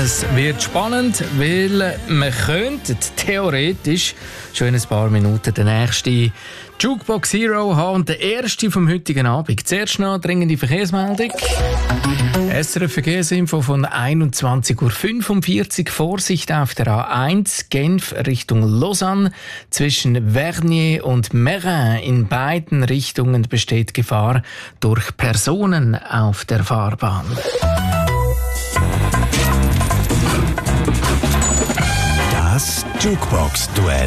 Es wird spannend, weil man könnte theoretisch schon in ein paar Minuten den nächsten Jukebox Hero haben und der erste vom heutigen Abend. Zuerst noch dringende Verkehrsmeldung. SRF Verkehrsinfo von 21.45 Uhr. Vorsicht auf der A1 Genf Richtung Lausanne. Zwischen Vernier und Meyrin in beiden Richtungen besteht Gefahr durch Personen auf der Fahrbahn. Das Jukebox-Duell.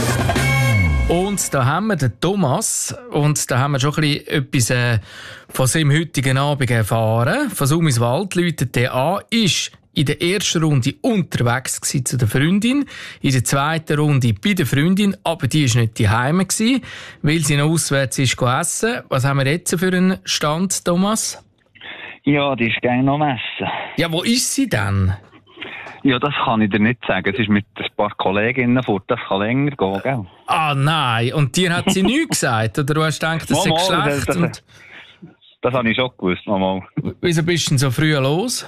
Und da haben wir den Thomas und da haben wir schon ein bisschen etwas von seinem heutigen Abend erfahren. Von Sumiswald läutet der an, ist in der ersten Runde unterwegs zu der Freundin, in der zweiten Runde bei der Freundin, aber die war nicht daheim, weil sie noch auswärts ist essen. Was haben wir jetzt für einen Stand, Thomas? Ja, die ist gerne noch messen. Ja, wo ist sie denn? Ja, das kann ich dir nicht sagen. Es ist mit ein paar Kolleginnen fort. Das kann länger gehen, gell? Ah nein, und dir hat sie nichts gesagt? Oder du hast gedacht, das sei schlecht? Das habe ich schon gewusst, mal. Wieso bist du denn so früh los?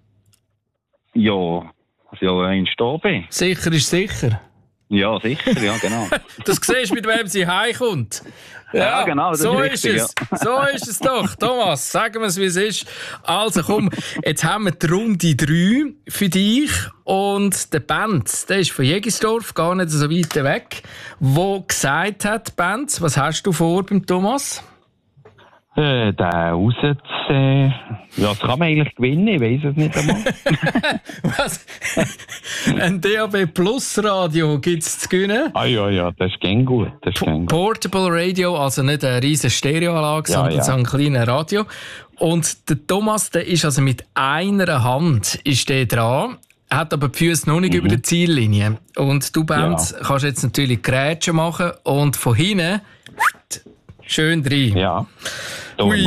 Ja, als ich auch einst da bin. Sicher ist sicher. Ja, sicher, ja, genau. Das siehst du, mit wem sie heimkommt. Ja, genau, das so ist richtig, es. Ja. So ist es doch. Thomas, sagen wir es, wie es ist. Also komm, jetzt haben wir die Runde 3 für dich. Und der Benz, der ist von Jägisdorf, gar nicht so weit weg, wo gesagt hat, Benz, was hast du vor beim Thomas? Den rauszuziehen. Ja, das kann man eigentlich gewinnen, ich weiss es nicht einmal. Was? Ein DAB Plus Radio gibt es zu gewinnen? Ah ja, das ist gern gut. Portable Radio, also nicht eine riesige Stereoanlage, sondern so ein kleines Radio. Und der Thomas, der ist also mit einer Hand ist der dran. Hat aber die Füße noch nicht über der Ziellinie. Und du, Benz, kannst jetzt natürlich Grätschen machen und von hinten schön rein. Ja. Ui.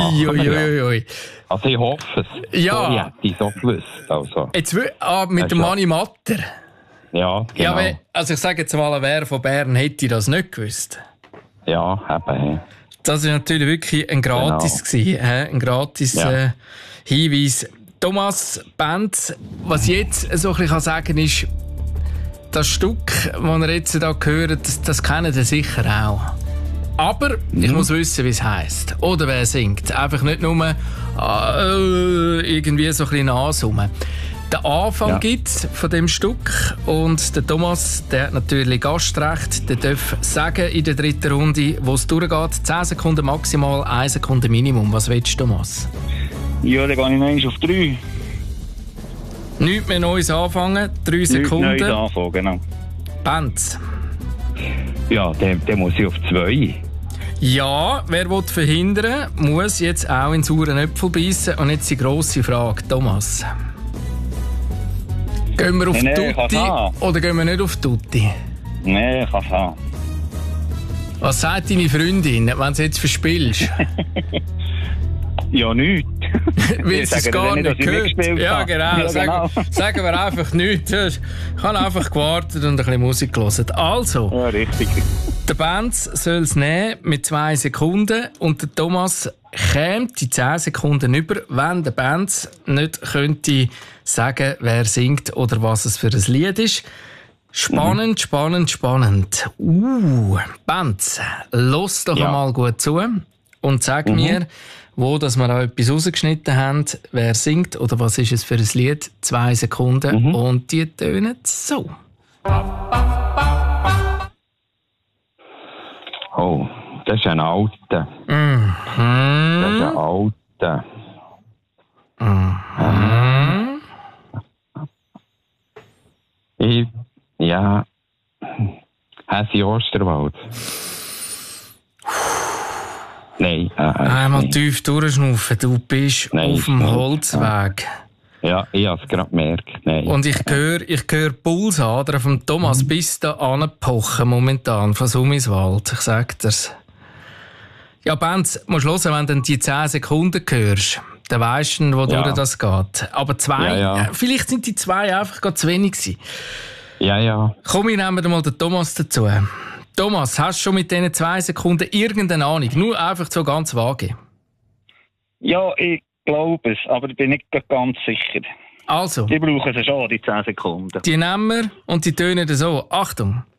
Also ich hoffe es. Ja. Ich hätte es auch gewusst. Also. Jetzt, mit dem Mani Matter. Ja, genau. Ja, also ich sage jetzt mal, wer von Bern hätte das nicht gewusst? Ja, eben. Das war natürlich wirklich ein Gratis gewesen, ein gratis Hinweis. Thomas, Benz, was ich jetzt so ein bisschen sagen kann, ist, das Stück, das ihr jetzt hier hört, das kennen ihr sicher auch. Aber ich muss wissen, wie es heisst. Oder wer singt. Einfach nicht nur irgendwie so ein bisschen ansummen. Den Anfang gibt es von dem Stück. Und der Thomas, der hat natürlich Gastrecht. Der darf sagen in der dritten Runde, wo es durchgeht. 10 Sekunden maximal, 1 Sekunde Minimum. Was willst du, Thomas? Ja, dann gehe ich noch eins auf 3. Nichts mehr Neues anfangen. 3 Sekunden. Nichts Neues anfangen, genau. Benz. Ja, der muss ich auf 2. Ja, wer will verhindern, muss jetzt auch in sauren Äpfel beißen. Und jetzt die grosse Frage, Thomas. Gehen wir auf Tutti oder gehen wir nicht auf Tutti? Nein, ich kann es haben. Was sagt deine Freundin, wenn du jetzt verspielst? Ja, nichts. Weil sie es gar nicht gehört. Ja, genau. Ja, genau. Sagen wir einfach nichts. Ich habe einfach gewartet und ein bisschen Musik gehört. Also, ja, richtig. Der Benz soll es nehmen mit 2 Sekunden und der Thomas käme die 10 Sekunden über, wenn der Benz nicht könnte sagen, wer singt oder was es für ein Lied ist. Spannend. Benz, los doch einmal gut zu und sag mir, wo dass wir auch etwas rausgeschnitten haben, wer singt oder was ist es für ein Lied. 2 Sekunden und die tönen so. Oh, das ist ein alter. Das ist ein alter. Häsi Osterwald. Nein. Einmal tief durchschnaufen, du bist auf dem Holzweg. Ja, ich habe es gerade gemerkt. Nein. Und ich höre Pulsadern vom Thomas bis da anpochen momentan von Sumiswald. Ich sag dir's. Ja, Benz, musst du hören, wenn du die 10 Sekunden hörst, dann weisst du, wodurch das geht. Aber 2, vielleicht sind die 2 einfach zu wenig gewesen. Ja. Komm, wir nehmen mal den Thomas dazu. Thomas, hast du schon mit diesen 2 Sekunden irgendeine Ahnung? Nur einfach so ganz vage. Ja, ich glaube es, aber ich bin nicht ganz sicher. Also, Die brauchen sie schon, die 10 Sekunden. die nehmen wir und die tönen so. Achtung.